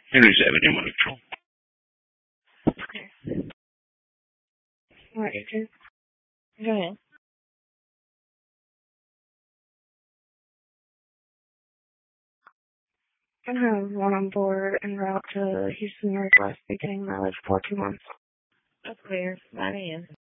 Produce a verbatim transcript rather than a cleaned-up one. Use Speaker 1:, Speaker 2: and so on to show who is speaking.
Speaker 1: Henry's Avenue, Montreal.
Speaker 2: Okay. All right, Adrian. Go ahead. I have one on board en route to Houston, Northwest, beginning mileage for two months. That's clear. nine a.m.